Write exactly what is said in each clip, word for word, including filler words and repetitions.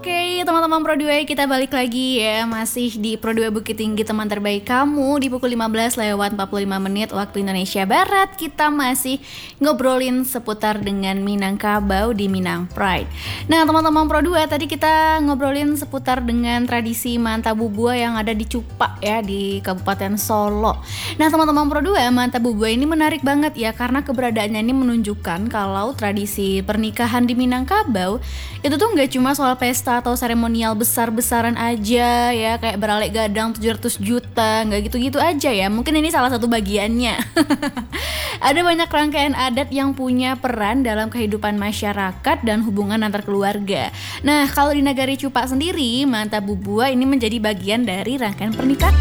Oke, teman-teman Pro dua, kita balik lagi ya. Masih di Pro dua Bukit Tinggi, teman terbaik kamu. Di pukul lima belas lewat empat puluh lima menit waktu Indonesia Barat. Kita masih ngobrolin seputar dengan Minangkabau di Minang Pride. Nah, teman-teman Pro dua, tadi kita ngobrolin seputar dengan tradisi Manta Bubua yang ada di Cupak ya, di Kabupaten Solo. Nah, teman-teman Pro dua, Manta Bubua ini menarik banget ya, karena keberadaannya ini menunjukkan kalau tradisi pernikahan di Minangkabau itu tuh nggak cuma soal pesta atau seremonial besar-besaran aja ya, kayak beralek gadang tujuh ratus juta, nggak gitu-gitu aja ya. Mungkin ini salah satu bagiannya. Ada banyak rangkaian adat yang punya peran dalam kehidupan masyarakat dan hubungan antar keluarga. Nah, kalau di Nagari Cupak sendiri, Manta Bubua ini menjadi bagian dari rangkaian pernikahan.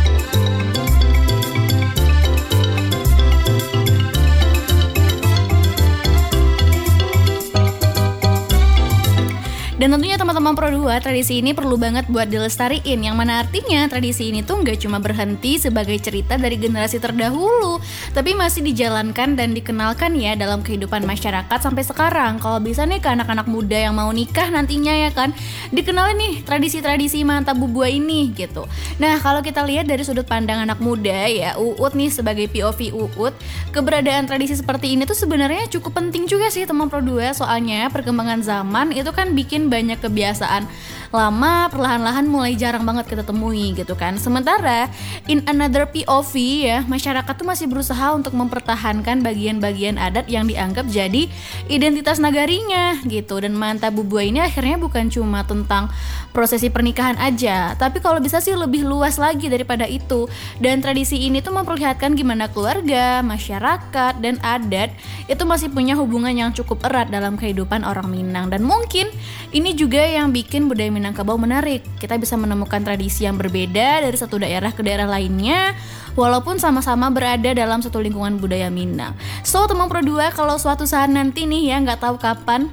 Dan tentunya teman-teman Pro dua, tradisi ini perlu banget buat dilestariin. Yang mana artinya tradisi ini tuh gak cuma berhenti sebagai cerita dari generasi terdahulu, tapi masih dijalankan dan dikenalkan ya dalam kehidupan masyarakat sampai sekarang. Kalau bisa nih ke anak-anak muda yang mau nikah nantinya ya kan, dikenalin nih tradisi-tradisi Manta Bubua ini gitu. Nah, kalau kita lihat dari sudut pandang anak muda ya, Uut nih sebagai P O V Uut, keberadaan tradisi seperti ini tuh sebenarnya cukup penting juga sih teman Pro dua. Soalnya perkembangan zaman itu kan bikin banyak kebiasaan lama perlahan-lahan mulai jarang banget kita temui gitu kan. Sementara in another P O V ya, masyarakat tuh masih berusaha untuk mempertahankan bagian-bagian adat yang dianggap jadi identitas nagarinya gitu. Dan Manta Bubua ini akhirnya bukan cuma tentang prosesi pernikahan aja, tapi kalau bisa sih lebih luas lagi daripada itu. Dan tradisi ini tuh memperlihatkan gimana keluarga, masyarakat, dan adat itu masih punya hubungan yang cukup erat dalam kehidupan orang Minang. Dan mungkin ini juga yang bikin budaya Minangkabau menarik. Kita bisa menemukan tradisi yang berbeda dari satu daerah ke daerah lainnya, walaupun sama-sama berada dalam satu lingkungan budaya Minang. So, teman Pro dua, kalau suatu saat nanti nih ya, nggak tahu kapan,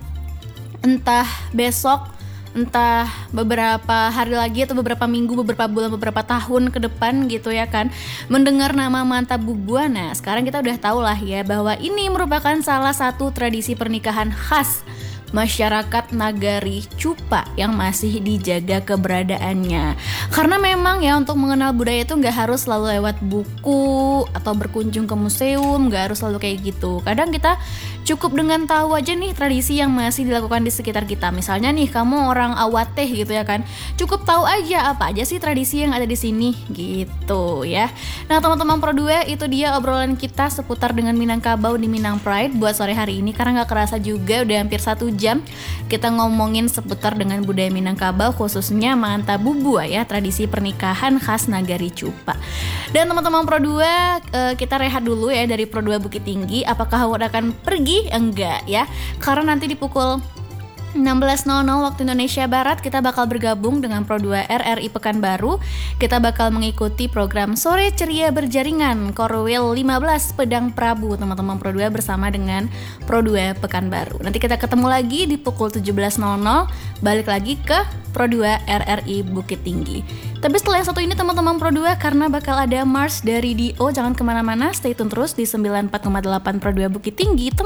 entah besok, entah beberapa hari lagi atau beberapa minggu, beberapa bulan, beberapa tahun ke depan gitu ya kan, mendengar nama Manta Bubua. Nah, sekarang kita udah tahu lah ya bahwa ini merupakan salah satu tradisi pernikahan khas masyarakat Nagari Cupak yang masih dijaga keberadaannya. Karena memang ya, untuk mengenal budaya itu nggak harus selalu lewat buku atau berkunjung ke museum, nggak harus selalu kayak gitu. Kadang kita cukup dengan tahu aja nih tradisi yang masih dilakukan di sekitar kita. Misalnya nih, kamu orang Awateh gitu ya kan, cukup tahu aja apa aja sih tradisi yang ada di sini gitu ya. Nah, teman-teman Pro dua, itu dia obrolan kita seputar dengan Minangkabau di Minang Pride buat sore hari ini. Karena nggak kerasa juga udah hampir satu jam kita ngomongin seputar dengan budaya Minangkabau, khususnya Manta Bubua ya, tradisi pernikahan khas Nagari Cupak. Dan teman-teman Pro dua, kita rehat dulu ya dari Pro dua Bukit Tinggi. Apakah Howard akan pergi? Enggak ya, karena nanti di pukul enam belas nol nol waktu Indonesia Barat kita bakal bergabung dengan Pro dua R R I Pekanbaru. Kita bakal mengikuti program Sore Ceria Berjaringan Korwil lima belas Pedang Prabu, teman-teman Pro dua, bersama dengan Pro dua Pekanbaru. Nanti kita ketemu lagi di pukul tujuh belas nol nol, balik lagi ke Pro dua R R I Bukit Tinggi. Tapi setelah yang satu ini teman-teman Pro dua, karena bakal ada Mars dari D O, jangan kemana-mana, stay tune terus di sembilan puluh empat koma delapan Pro dua Bukit Tinggi, teman